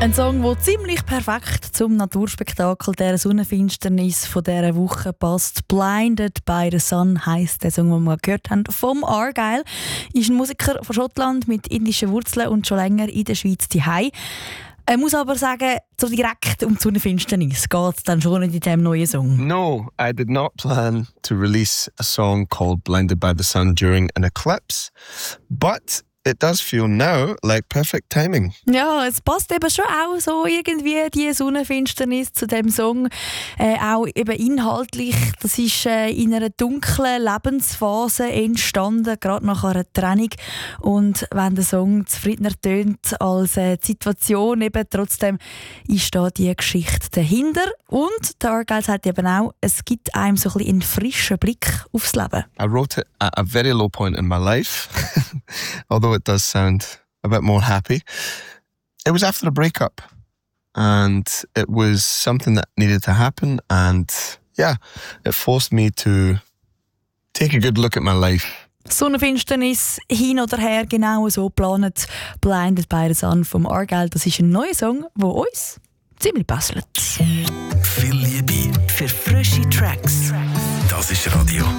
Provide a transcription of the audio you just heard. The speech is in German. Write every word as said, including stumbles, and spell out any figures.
Ein Song, der ziemlich perfekt zum Naturspektakel der Sonnenfinsternis von dieser Woche passt. «Blinded by the Sun» heisst der Song, den wir gehört haben. Vom Argyle ist ein Musiker von Schottland mit indischen Wurzeln und schon länger in der Schweiz zuhause. Er muss aber sagen, so direkt um die Sonnenfinsternis geht es dann schon nicht in diesem neuen Song. No, I did not plan to release a song called «Blinded by the Sun» during an eclipse, but it does feel now like perfect timing. Ja, es passt eben schon auch so irgendwie die Sonnenfinsternis zu dem Song. Äh, auch eben inhaltlich. Das ist äh, in einer dunklen Lebensphase entstanden, gerade nach einer Trennung. Und wenn der Song zufriedener tönt als äh, die Situation, eben trotzdem ist da die Geschichte dahinter. Und der Argyle sagt eben auch, es gibt einem so ein bisschen einen frischen Blick aufs Leben. I wrote it at a very low point in my life, although it does sound a bit more happy. It was after a breakup, and it was something that needed to happen, and yeah, it forced me to take a good look at my life. Sonnenfinsternis, hin oder her, genau so geplant. «Blinded by the Sun» vom Argyle. Das ist ein neuer Song, der uns ziemlich passt. Viel Liebe für frische Tracks. Das ist Radio